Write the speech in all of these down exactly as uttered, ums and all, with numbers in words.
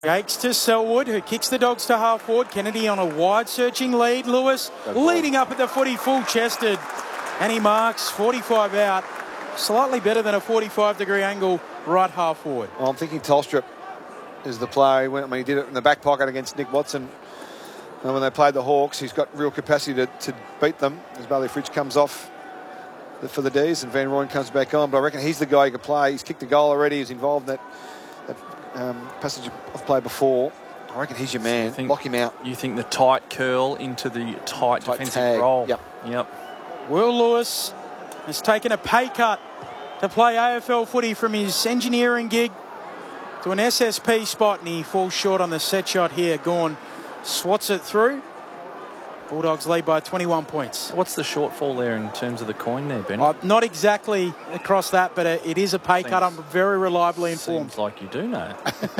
Jakes to Selwood, who kicks the Dogs to half forward. Kennedy on a wide searching lead. Lewis leading up at the footy, full chested. And he marks forty-five out. Slightly better than a forty-five degree angle right half forward. Well, I'm thinking Tolstrup is the player. He went, I mean, he did it in the back pocket against Nick Watson. And when they played the Hawks, he's got real capacity to, to beat them. As Bailey Fritsch comes off for the D's and Van Rooyen comes back on. But I reckon he's the guy who can play. He's kicked a goal already. He's involved in that, that um, passage of play before. I reckon he's your man. So you Lock him out. You think the tight curl into the tight, tight defensive tag. role. Yep. Yep. Will Lewis has taken a pay cut to play A F L footy from his engineering gig to an S S P spot, and he falls short on the set shot here. Gawn swats it through. Bulldogs lead by twenty-one points. What's the shortfall there in terms of the coin there, Ben? Uh, not exactly across that, but it is a pay seems, cut. I'm very reliably informed. Seems like you do know.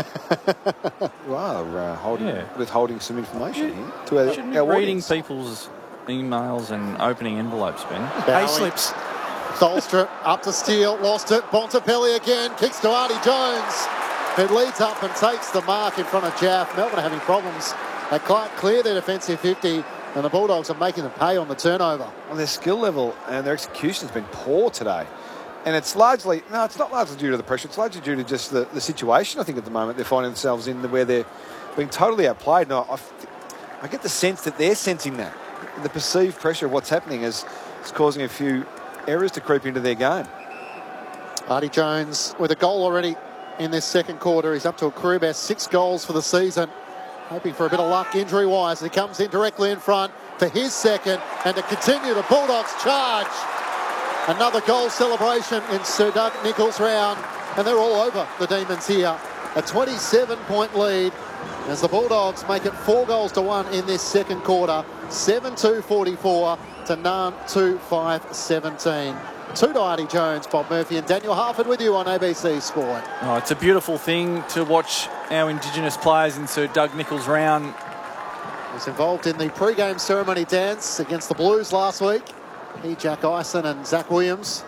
You are uh, holding, yeah. withholding some information you, here. To our, shouldn't our be reading audience. people's emails and opening envelopes, Ben. Pay slips. Tolstrup up to Steele, lost it. Bontempelli again, kicks to Artie Jones. It leads up and takes the mark in front of Jaff. Melbourne are having problems. They can't clear their defensive fifty, and the Bulldogs are making them pay on the turnover. Well, their skill level and their execution has been poor today. And it's largely, no, it's not largely due to the pressure. It's largely due to just the, the situation, I think, at the moment they're finding themselves in, where they're being totally outplayed. Now, I, I get the sense that they're sensing that. The perceived pressure of what's happening is, is causing a few errors to creep into their game. Artie Jones with a goal already in this second quarter. He's up to a career best six goals for the season. Hoping for a bit of luck injury-wise. He comes in directly in front for his second, and to continue the Bulldogs charge. Another goal celebration in Sir Doug Nicholls' round, and they're all over the Demons here. A twenty-seven point lead as the Bulldogs make it four goals to one in this second quarter. seven two forty-four to none two five seventeen. Two to Artie Jones, Bob Murphy and Daniel Harford with you on A B C Sport. Oh, it's a beautiful thing to watch our Indigenous players in Sir Doug Nicholls' round. He was involved in the pre-game ceremony dance against the Blues last week. He, Jack Ison and Zach Williams.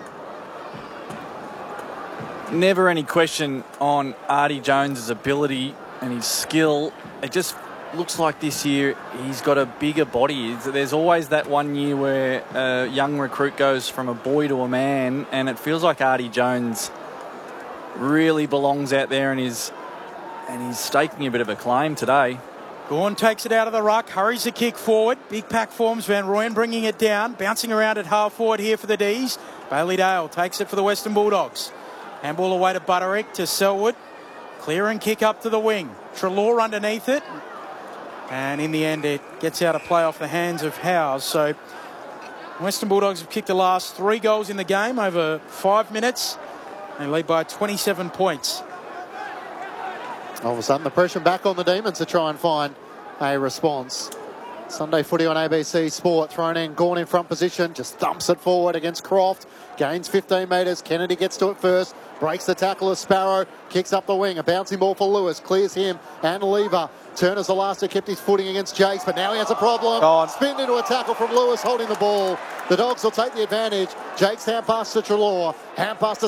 Never any question on Artie Jones' ability and his skill. It just looks like this year he's got a bigger body. There's always that one year where a young recruit goes from a boy to a man, and it feels like Artie Jones really belongs out there and is and he's staking a bit of a claim today. Gawn takes it out of the ruck, hurries the kick forward. Big pack forms, Van Rooyen bringing it down, bouncing around at half forward here for the D's. Bailey Dale takes it for the Western Bulldogs. Handball away to Butterick, to Selwood. Clear and kick up to the wing. Treloar underneath it. And in the end, it gets out of play off the hands of Howes. So Western Bulldogs have kicked the last three goals in the game over five minutes. They lead by twenty-seven points. All of a sudden, the pressure back on the Demons to try and find a response. Sunday footy on A B C Sport. Thrown in, Gawn in front position. Just thumps it forward against Croft. Gains fifteen metres. Kennedy gets to it first. Breaks the tackle of Sparrow. Kicks up the wing. A bouncing ball for Lewis. Clears him and Lever. Turner's the last who kept his footing against Jakes, but now he has a problem. God. Spin into a tackle from Lewis holding the ball. The Dogs will take the advantage. Jakes hand pass to Treloar. Hand pass to